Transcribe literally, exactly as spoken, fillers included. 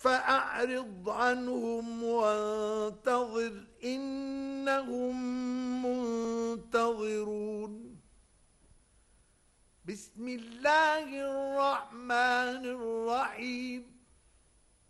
فأعرض عنهم وانتظر إنهم منتظرون. بسم الله الرحمن الرحيم